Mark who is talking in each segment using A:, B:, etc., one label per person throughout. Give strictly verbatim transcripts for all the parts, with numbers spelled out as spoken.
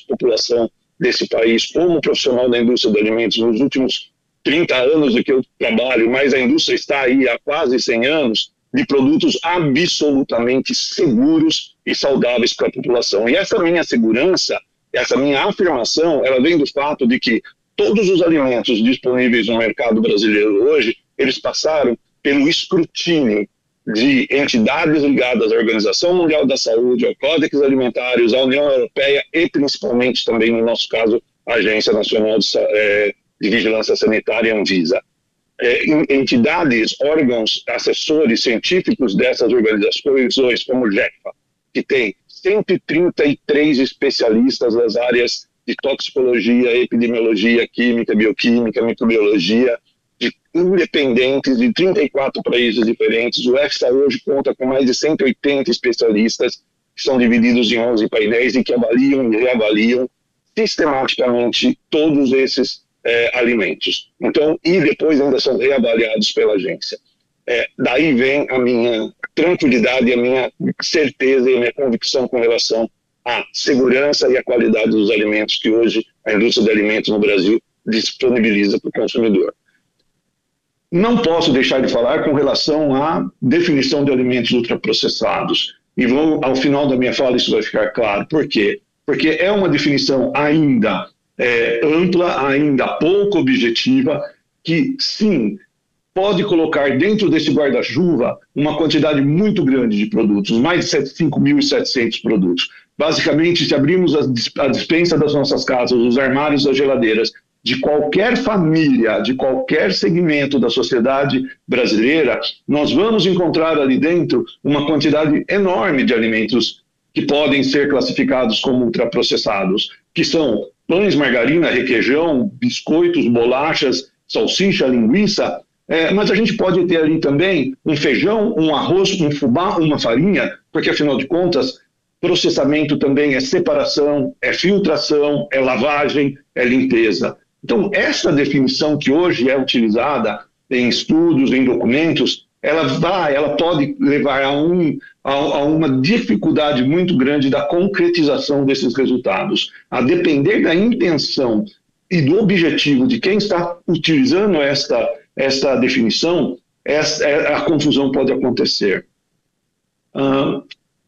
A: população desse país, como profissional da indústria de alimentos nos últimos trinta anos do que eu trabalho, mas a indústria está aí há quase cem anos, de produtos absolutamente seguros e saudáveis para a população. E essa minha segurança, essa minha afirmação, ela vem do fato de que todos os alimentos disponíveis no mercado brasileiro hoje, eles passaram pelo escrutínio de entidades ligadas à Organização Mundial da Saúde, ao Códex Alimentários, à União Europeia e principalmente também, no nosso caso, a Agência Nacional de, é, de Vigilância Sanitária, Anvisa. É, entidades, órgãos, assessores científicos dessas organizações, como o GECFA, que tem cento e trinta e três especialistas nas áreas de toxicologia, epidemiologia, química, bioquímica, microbiologia, de independentes de trinta e quatro países diferentes. O EFSA hoje conta com mais de cento e oitenta especialistas, que são divididos em onze painéis e que avaliam e reavaliam sistematicamente todos esses É, alimentos. Então, e depois ainda são reavaliados pela agência. É, daí vem a minha tranquilidade, a minha certeza e a minha convicção com relação à segurança e à qualidade dos alimentos que hoje a indústria de alimentos no Brasil disponibiliza para o consumidor. Não posso deixar de falar com relação à definição de alimentos ultraprocessados. E vou, ao final da minha fala isso vai ficar claro. Por quê? Porque é uma definição ainda É, ampla, ainda pouco objetiva, que sim, pode colocar dentro desse guarda-chuva uma quantidade muito grande de produtos, mais de cinco mil e setecentos produtos. Basicamente, se abrirmos a despensa das nossas casas, os armários das geladeiras, de qualquer família, de qualquer segmento da sociedade brasileira, nós vamos encontrar ali dentro uma quantidade enorme de alimentos que podem ser classificados como ultraprocessados, que são pães, margarina, requeijão, biscoitos, bolachas, salsicha, linguiça, é, mas a gente pode ter ali também um feijão, um arroz, um fubá, uma farinha, porque afinal de contas, processamento também é separação, é filtração, é lavagem, é limpeza. Então, essa definição que hoje é utilizada em estudos, em documentos, ela vai, ela pode levar a, um, a, a uma dificuldade muito grande da concretização desses resultados. A depender da intenção e do objetivo de quem está utilizando esta, esta definição, essa, a confusão pode acontecer. Uh,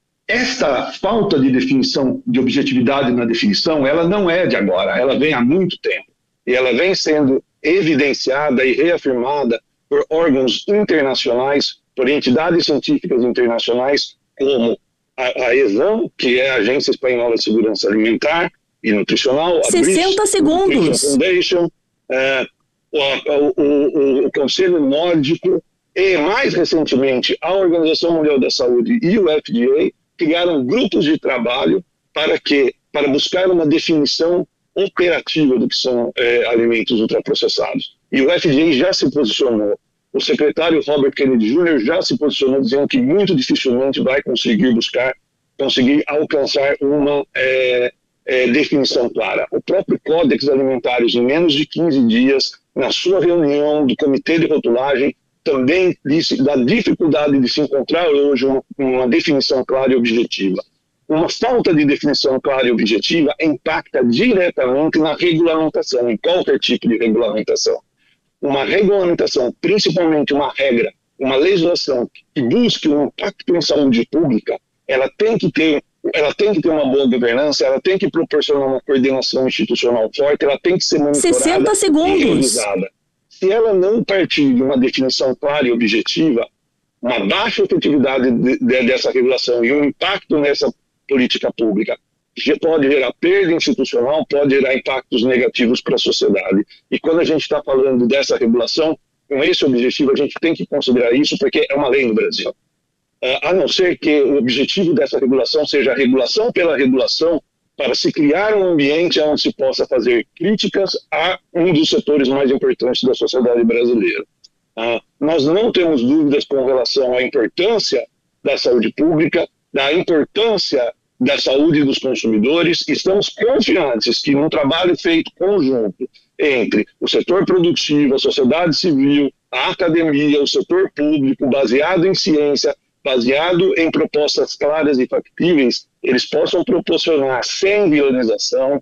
A: esta falta de definição, de objetividade na definição, ela não é de agora, ela vem há muito tempo. E ela vem sendo evidenciada e reafirmada por órgãos internacionais, por entidades científicas internacionais, como a, a ESAM, que é a Agência Espanhola de Segurança Alimentar e Nutricional, a
B: sessenta segundos.
A: Foundation, é, o, o, o, o Conselho Nórdico e, mais recentemente, a Organização Mundial da Saúde e o F D A criaram grupos de trabalho para, que, para buscar uma definição operativa do que são é, alimentos ultraprocessados. E o F D A já se posicionou. O secretário Robert Kennedy Júnior já se posicionou dizendo que muito dificilmente vai conseguir buscar, conseguir alcançar uma é, é, definição clara. O próprio Códex Alimentários, em menos de quinze dias, na sua reunião do Comitê de Rotulagem, também disse da dificuldade de se encontrar hoje uma, uma definição clara e objetiva. Uma falta de definição clara e objetiva impacta diretamente na regulamentação, em qualquer tipo de regulamentação. Uma regulamentação, principalmente uma regra, uma legislação que busque um impacto em saúde pública, ela tem que ter, ela tem que ter uma boa governança, ela tem que proporcionar uma coordenação institucional forte, ela tem que ser monitorada
B: sessenta segundos.
A: E revisada. Se ela não partir de uma definição clara e objetiva, uma baixa efetividade de, de, dessa regulação e um impacto nessa política pública pode gerar perda institucional, pode gerar impactos negativos para a sociedade. E quando a gente está falando dessa regulação, com esse objetivo, a gente tem que considerar isso, porque é uma lei no Brasil. A não ser que o objetivo dessa regulação seja a regulação pela regulação, para se criar um ambiente onde se possa fazer críticas a um dos setores mais importantes da sociedade brasileira. Nós não temos dúvidas com relação à importância da saúde pública, da importância da saúde dos consumidores. Estamos confiantes que num trabalho feito conjunto entre o setor produtivo, a sociedade civil, a academia, o setor público, baseado em ciência, baseado em propostas claras e factíveis, eles possam proporcionar, sem violenização,